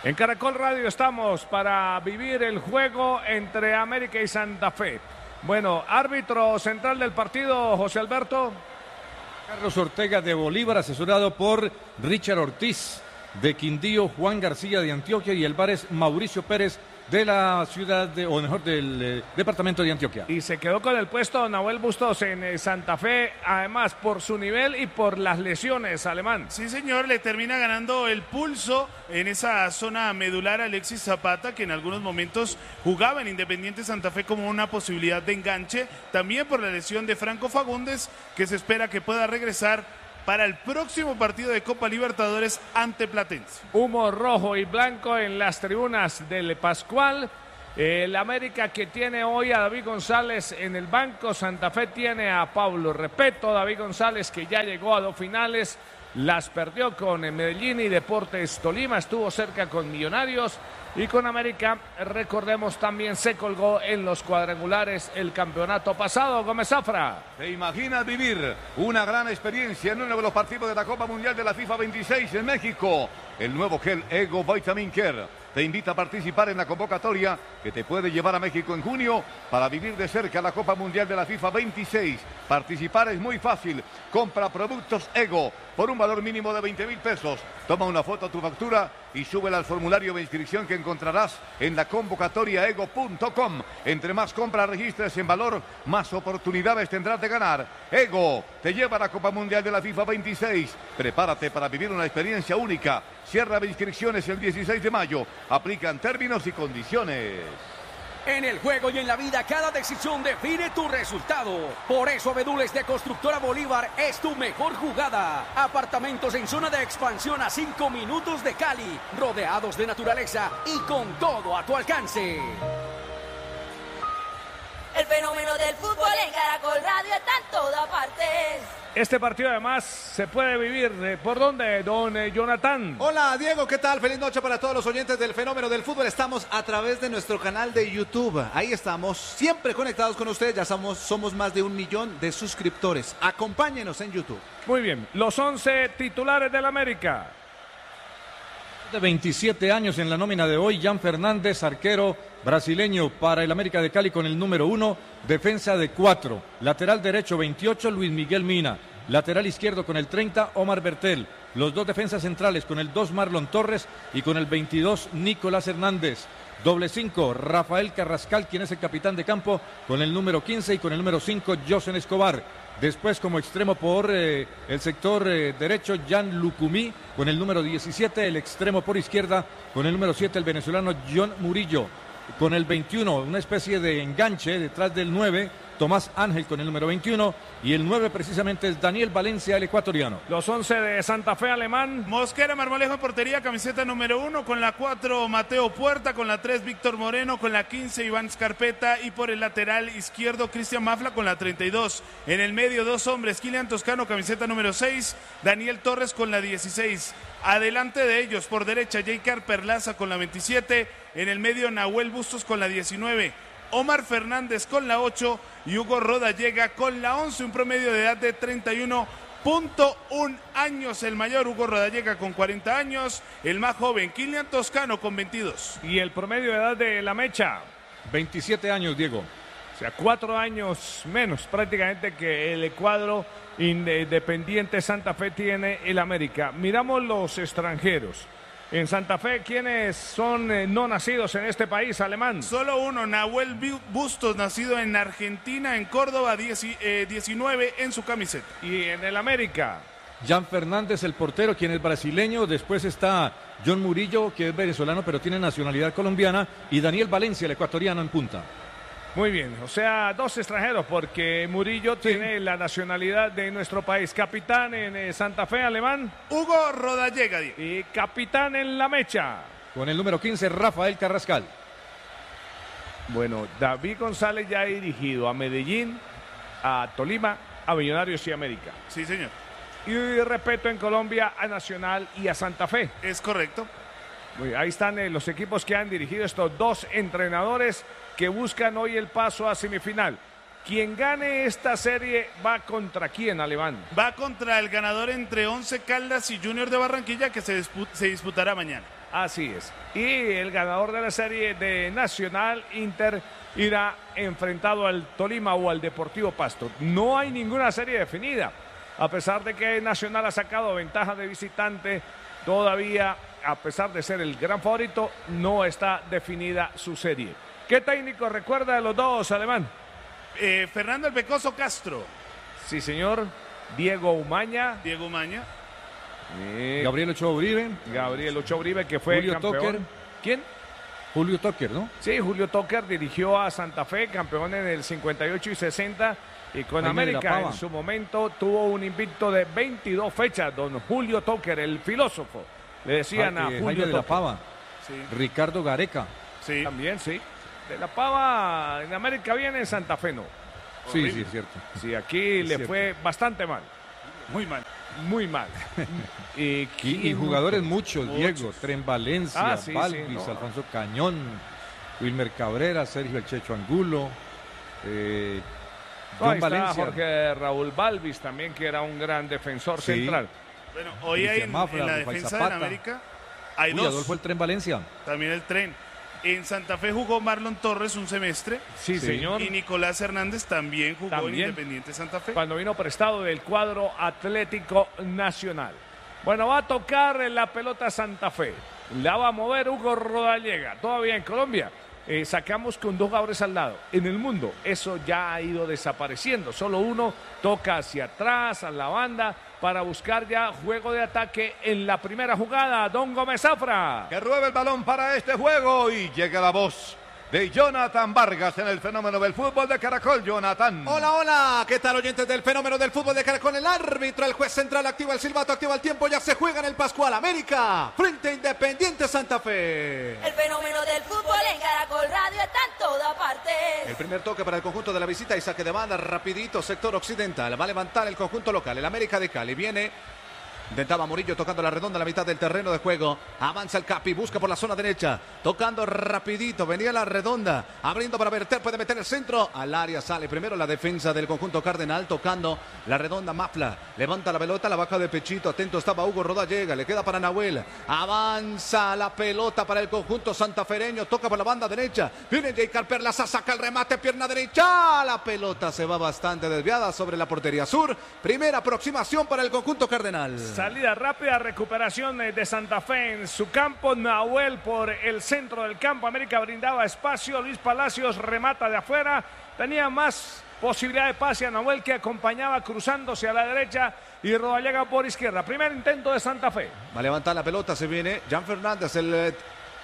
En Caracol Radio estamos para vivir el juego entre América y Santa Fe. Bueno, árbitro central del partido, José Alberto. Carlos Ortega de Bolívar, asesorado por Richard Ortiz de Quindío, Juan García de Antioquia y el VAR es Mauricio Pérez de la ciudad, o mejor, del departamento de Antioquia. Y se quedó con el puesto Nahuel Bustos en Santa Fe, además por su nivel y por las lesiones, Alemán. Sí, señor, le termina ganando el pulso en esa zona medular a Alexis Zapata, que en algunos momentos jugaba en Independiente Santa Fe como una posibilidad de enganche. También por la lesión de Franco Fagundes, que se espera que pueda regresar para el próximo partido de Copa Libertadores ante Platense. Humo rojo y blanco en las tribunas del Pascual. El América, que tiene hoy a David González en el banco. Santa Fe tiene a Pablo Repeto. David González, que ya llegó a 2 finales, las perdió con Medellín y Deportes Tolima. Estuvo cerca con Millonarios. Y con América, recordemos, también se colgó en los cuadrangulares el campeonato pasado. Gómez Zafra. ¿Te imaginas vivir una gran experiencia en uno de los partidos de la Copa Mundial de la FIFA 26 en México? El nuevo gel Ego Vitamin Care te invita a participar en la convocatoria que te puede llevar a México en junio para vivir de cerca la Copa Mundial de la FIFA 26. Participar es muy fácil. Compra productos Ego por un valor mínimo de 20,000 pesos. Toma una foto a tu factura y súbela al formulario de inscripción que encontrarás en la convocatoriaego.com. Entre más compras registres en valor, más oportunidades tendrás de ganar. Ego te lleva a la Copa Mundial de la FIFA 26. Prepárate para vivir una experiencia única. Cierra de inscripciones el 16 de mayo. Aplican términos y condiciones. En el juego y en la vida, cada decisión define tu resultado. Por eso, Abedules de Constructora Bolívar es tu mejor jugada. Apartamentos en zona de expansión a 5 minutos de Cali, rodeados de naturaleza y con todo a tu alcance. El fenómeno del fútbol en Caracol Radio está en toda parte. Este partido además se puede vivir, ¿por dónde, don Jonathan? Hola Diego, ¿qué tal? Feliz noche para todos los oyentes del fenómeno del fútbol. Estamos a través de nuestro canal de YouTube. Ahí estamos, siempre conectados con ustedes. Ya somos más de 1 millón de suscriptores. Acompáñenos en YouTube. Muy bien, los 11 titulares del América. De 27 años en la nómina de hoy, Jan Fernández, arquero brasileño para el América de Cali con el número 1, defensa de 4, lateral derecho 28, Luis Miguel Mina, lateral izquierdo con el 30, Omar Bertel, los 2 defensas centrales con el 2, Marlon Torres, y con el 22, Nicolás Hernández. Doble 5, Rafael Carrascal, quien es el capitán de campo, con el número 15, y con el número 5, Josen Escobar. Después, como extremo por el sector derecho, Jan Lucumí, con el número 17, el extremo por izquierda, con el número 7, el venezolano John Murillo. Con el 21, una especie de enganche detrás del 9, Tomás Ángel con el número 21, y el 9 precisamente es Daniel Valencia, el ecuatoriano. Los 11 de Santa Fe, Alemán. Mosquera Marmolejo en portería, camiseta número 1, con la 4 Mateo Puerta, con la 3 Víctor Moreno, con la 15 Iván Scarpeta, y por el lateral izquierdo Cristian Mafla con la 32. En el medio 2 hombres, Kilian Toscano, camiseta número 6, Daniel Torres con la 16. Adelante de ellos, por derecha, Jaycar Perlaza con la 27, en el medio Nahuel Bustos con la 19, Omar Fernández con la 8 y Hugo Rodallega con la 11, un promedio de edad de 31.1 años, el mayor Hugo Rodallega con 40 años, el más joven Kilian Toscano con 22. ¿Y el promedio de edad de la mecha? 27 años, Diego. O sea, 4 años menos prácticamente que el cuadro independiente Santa Fe tiene el América. Miramos los extranjeros. En Santa Fe, ¿quiénes son no nacidos en este país, Alemán? Solo uno, Nahuel Bustos, nacido en Argentina, en Córdoba, 19 en su camiseta. ¿Y en el América? Jan Fernández, el portero, quien es brasileño. Después está John Murillo, que es venezolano, pero tiene nacionalidad colombiana. Y Daniel Valencia, el ecuatoriano, en punta. Muy bien, o sea, 2 extranjeros, porque Murillo tiene la nacionalidad de nuestro país. Capitán en Santa Fe, Alemán. Hugo Rodallega. Y capitán en la mecha. Con el número 15, Rafael Carrascal. Bueno, David González ya ha dirigido a Medellín, a Tolima, a Millonarios y América. Sí, señor. Y Repeto en Colombia, a Nacional y a Santa Fe. Es correcto. Muy bien, ahí están los equipos que han dirigido estos 2 entrenadores que buscan hoy el paso a semifinal. Quien gane esta serie va contra quién, Alemán. Va contra el ganador entre Once Caldas y Junior de Barranquilla, que se disputará mañana. Así es. Y el ganador de la serie de Nacional Inter irá enfrentado al Tolima o al Deportivo Pasto. No hay ninguna serie definida. A pesar de que Nacional ha sacado ventaja de visitante, todavía, a pesar de ser el gran favorito, no está definida su serie. ¿Qué técnico recuerda de los dos, Alemán? Fernando El Pecoso Castro. Sí, señor. Diego Umaña. Gabriel Ochoa Uribe. Gabriel Ochoa Uribe, que fue Julio campeón. Tucker. ¿Quién? Julio Tucker, ¿no? Sí, Julio Tucker dirigió a Santa Fe, campeón en el 58 y 60. Y con Jaime América en su momento tuvo un invicto de 22 fechas. Don Julio Tucker, el filósofo. Le decían a Julio Jaime de la Tucker. Pava. Sí. Ricardo Gareca. Sí. También, sí. De la Pava en América viene, en Santa Fe no. Sí, sí, es cierto. Sí, aquí le cierto. fue bastante mal. Muy mal. Muy mal. Y jugadores muchos, Diego, Tren Valencia, Sí, Balvis, sí, no. Alfonso Cañón, Wilmer Cabrera, Sergio El Checho Angulo, Ahí John está Valencia. Jorge Raúl Balvis también, que era un gran defensor Sí. central. Bueno, hoy hay Cristian Mafra, en la Rafael defensa Zapata. de América hay Uy, dos. Adolfo el Tren Valencia. También el Tren. En Santa Fe jugó Marlon Torres un semestre. Sí, Sí. señor. Y Nicolás Hernández también jugó También. en Independiente Santa Fe. Cuando vino prestado del cuadro Atlético Nacional. Bueno, va a tocar la pelota Santa Fe. La va a mover Hugo Rodallega. Todavía en Colombia. Sacamos con dos jugadores al lado. En el mundo eso ya ha ido desapareciendo. Solo uno toca hacia atrás, a la banda, para buscar ya juego de ataque en la primera jugada. Don Gómez Zafra. Que ruebe el balón para este juego y llega la voz de Jonathan Vargas en el fenómeno del fútbol de Caracol. Jonathan. Hola, hola, ¿qué tal, oyentes del fenómeno del fútbol de Caracol? El árbitro, el juez central, activa el silbato, activa el tiempo, ya se juega en el Pascual. América frente a Independiente Santa Fe. El fenómeno del fútbol en Caracol Radio está en toda parte. El primer toque para el conjunto de la visita y saque de banda rapidito, sector occidental. Va a levantar el conjunto local, el América de Cali. Viene, intentaba Murillo tocando la redonda a la mitad del terreno de juego. Avanza el Capi, busca por la zona derecha, tocando rapidito, venía la redonda, abriendo para verter, puede meter el centro. Al área sale primero la defensa del conjunto cardenal, tocando la redonda Mafla. Levanta la pelota, la baja de pechito, atento estaba Hugo Rodallega, le queda para Nahuel. Avanza la pelota para el conjunto santafereño, toca por la banda derecha. Viene Jay Carper, saca el remate, pierna derecha. La pelota se va bastante desviada sobre la portería sur. Primera aproximación para el conjunto cardenal. Salida rápida, recuperación de Santa Fe en su campo. Nahuel por el centro del campo. América brindaba espacio. Luis Palacios remata de afuera. Tenía más posibilidad de pase a Nahuel, que acompañaba cruzándose a la derecha, y Rodallega por izquierda. Primer intento de Santa Fe. Va a levantar la pelota, se viene Jan Fernández, el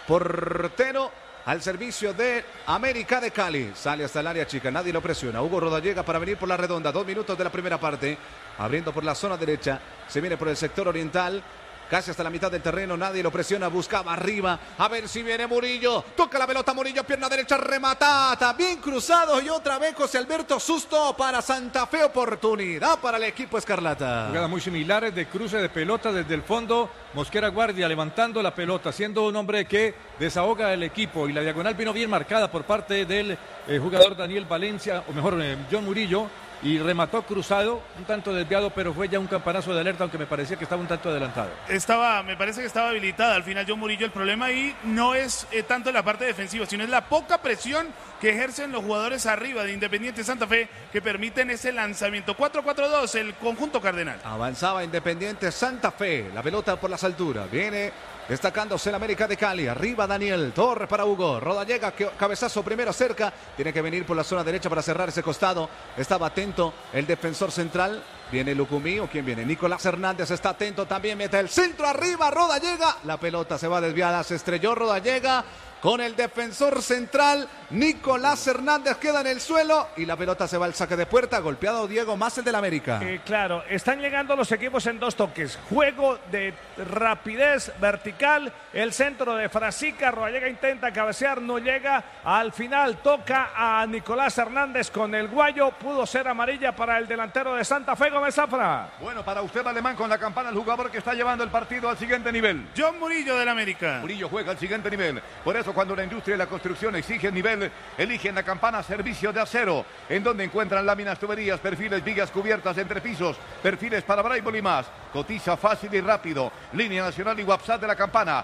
portero al servicio de América de Cali. Sale hasta el área chica, nadie lo presiona. Hugo Rodallega para venir por la redonda. 2 minutos de la primera parte. Abriendo por la zona derecha. Se viene por el sector oriental. Casi hasta la mitad del terreno, nadie lo presiona, buscaba arriba, a ver si viene Murillo, toca la pelota Murillo, pierna derecha, rematada, bien cruzado y otra vez José Alberto, susto para Santa Fe, oportunidad para el equipo escarlata. Jugadas muy similares de cruce de pelota desde el fondo, Mosquera Guardia levantando la pelota, siendo un hombre que desahoga el equipo, y la diagonal vino bien marcada por parte del jugador Daniel Valencia, o mejor, John Murillo, y remató cruzado, un tanto desviado, pero fue ya un campanazo de alerta, aunque me parecía que estaba un tanto adelantado. Me parece que estaba habilitada al final John Murillo. El problema ahí no es tanto en la parte defensiva, sino es la poca presión que ejercen los jugadores arriba de Independiente Santa Fe, que permiten ese lanzamiento. 4-4-2 el conjunto cardenal. Avanzaba Independiente Santa Fe, la pelota por las alturas, viene destacándose el América de Cali, arriba Daniel, Torres para Hugo, Rodallega, cabezazo primero cerca, tiene que venir por la zona derecha para cerrar ese costado, estaba atento el defensor central, viene Lucumí, o quién viene, Nicolás Hernández está atento también, mete el centro arriba, Rodallega, la pelota se va desviada, se estrelló Rodallega con el defensor central, Nicolás Hernández queda en el suelo y la pelota se va al saque de puerta, golpeado Diego más el del América. Claro, están llegando los equipos en dos toques, juego de rapidez vertical vertical, el centro de Frasica, Rodallega intenta cabecear, no llega, al final toca a Nicolás Hernández con el guayo, pudo ser amarilla para el delantero de Santa Fe, Gómez Zafra. Bueno, para usted Alemán con la campana, el jugador que está llevando el partido al siguiente nivel. John Murillo del América. Murillo juega al siguiente nivel. Por eso cuando la industria y la construcción exigen nivel, eligen la campana Servicio de Acero, en donde encuentran láminas, tuberías, perfiles, vigas cubiertas, entrepisos, perfiles para braille y más. Cotiza fácil y rápido. Línea nacional y WhatsApp de la campana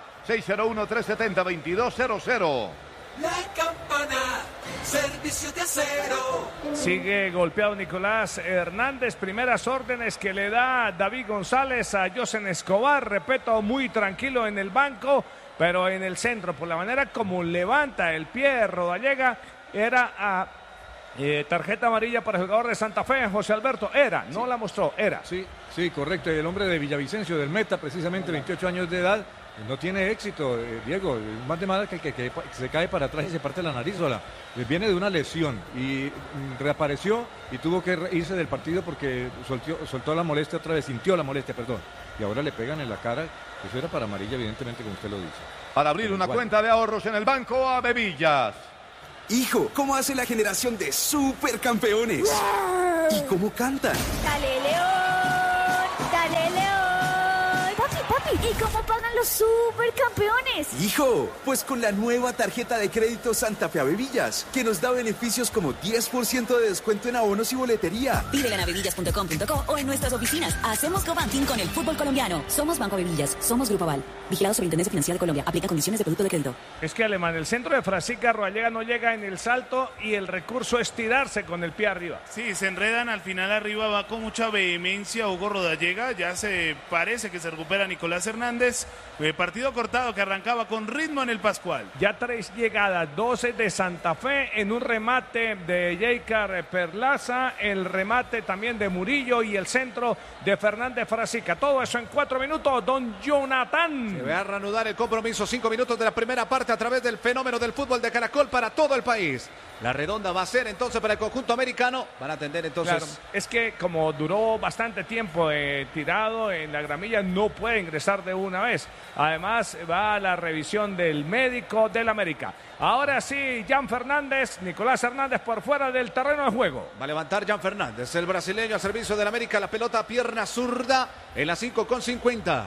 601-370-2200. La campana, Servicio de Acero. Sigue golpeado Nicolás Hernández. Primeras órdenes que le da David González a Josen Escobar. Repito, muy tranquilo en el banco, pero en el centro, por la manera como levanta el pie Rodallega, era a tarjeta amarilla para el jugador de Santa Fe, José Alberto. Era, no la mostró, era. Sí, correcto. El hombre de Villavicencio, del Meta, precisamente 28 años de edad. No tiene éxito, Diego, más de mal que se cae para atrás y se parte la nariz sola. Viene de una lesión y reapareció y tuvo que irse del partido porque soltó la molestia otra vez, sintió la molestia, perdón. Y ahora le pegan en la cara, eso era para amarilla, evidentemente, como usted lo dice. Para abrir una cuenta de ahorros en el banco a Bebillas. Hijo, ¿cómo hace la generación de supercampeones? ¿Y cómo cantan? Dale León, dale León. Papi, ¿y cómo pagan los supercampeones? Hijo, pues con la nueva tarjeta de crédito Santa Fe Bebillas, que nos da beneficios como 10% de descuento en abonos y boletería. Pídele a bebillas.com.co o en nuestras oficinas. Hacemos cobanking con el fútbol colombiano. Somos Banco Bebillas, somos Grupo Aval. Vigilado Superintendencia Financiera de Colombia. Aplica condiciones de producto de crédito. Es que Alemán, el centro de Frasica, Rodallega no llega en el salto y el recurso es tirarse con el pie arriba. Sí, se enredan al final arriba, va con mucha vehemencia Hugo Rodallega, ya se parece que se recupera Nicolás Hernández. Partido cortado que arrancaba con ritmo en el Pascual. Ya 3 llegadas, 12 de Santa Fe en un remate de Yeikar Perlaza, el remate también de Murillo y el centro de Fernández Frasica. Todo eso en 4 minutos, don Jonathan. Se va a reanudar el compromiso, 5 minutos de la primera parte a través del fenómeno del fútbol de Caracol para todo el país. La redonda va a ser entonces para el conjunto americano. Van a atender entonces. Claro, es que como duró bastante tiempo tirado en la gramilla, no puede ingresar de una vez. Además, va a la revisión del médico del América. Ahora sí, Jan Fernández, Nicolás Hernández por fuera del terreno de juego. Va a levantar Jan Fernández, el brasileño al servicio del América. La pelota, pierna zurda en la 5:50.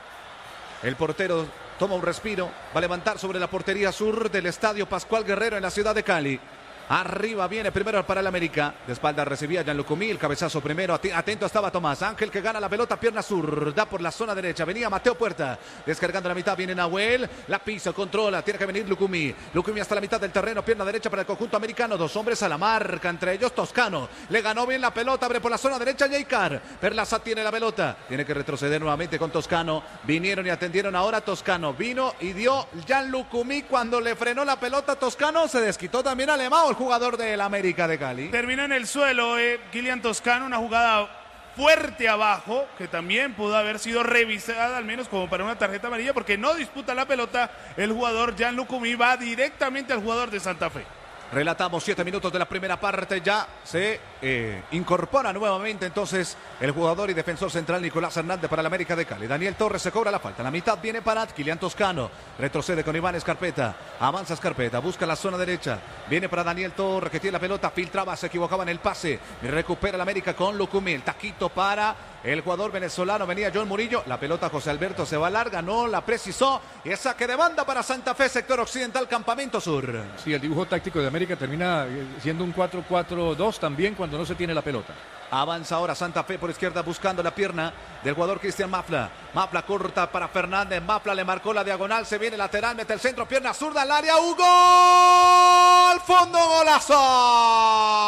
El portero toma un respiro. Va a levantar sobre la portería sur del estadio Pascual Guerrero en la ciudad de Cali. Arriba viene primero para el América. De espalda recibía Gianlucumí, el cabezazo primero. Atento estaba Tomás Ángel que gana la pelota, pierna zurda por la zona derecha. Venía Mateo Puerta, descargando la mitad. Viene Nahuel, la pisa, controla. Tiene que venir Lucumí. Lucumí hasta la mitad del terreno, pierna derecha para el conjunto americano. 2 hombres a la marca, entre ellos Toscano. Le ganó bien la pelota, abre por la zona derecha Yeikar. Perlaza tiene la pelota. Tiene que retroceder nuevamente con Toscano. Vinieron y atendieron ahora Toscano. Vino y dio Gianlucumí cuando le frenó la pelota. Toscano se desquitó también Alemão, el jugador del América de Cali. Terminó en el suelo Kylian Toscano, una jugada fuerte abajo que también pudo haber sido revisada al menos como para una tarjeta amarilla porque no disputa la pelota el jugador Gianlucumí, va directamente al jugador de Santa Fe. Relatamos 7 minutos de la primera parte, ya se incorpora nuevamente entonces el jugador y defensor central Nicolás Hernández para el América de Cali. Daniel Torres se cobra la falta, la mitad viene para Kylian Toscano, retrocede con Iván Escarpeta, avanza Escarpeta, busca la zona derecha, viene para Daniel Torres que tiene la pelota, filtraba, se equivocaba en el pase, recupera el América con Lucumí, el taquito para el jugador venezolano, venía John Murillo, la pelota José Alberto se va larga, no la precisó, y es saque de banda para Santa Fe, sector occidental, campamento sur. Sí, el dibujo táctico de América termina siendo un 4-4-2 también cuando no se tiene la pelota. Avanza ahora Santa Fe por izquierda buscando la pierna del jugador Cristian Mafla. Mafla corta para Fernández, Mafla le marcó la diagonal, se viene lateral, mete el centro, pierna zurda al área, ¡Hugo! ¡Al fondo, golazo!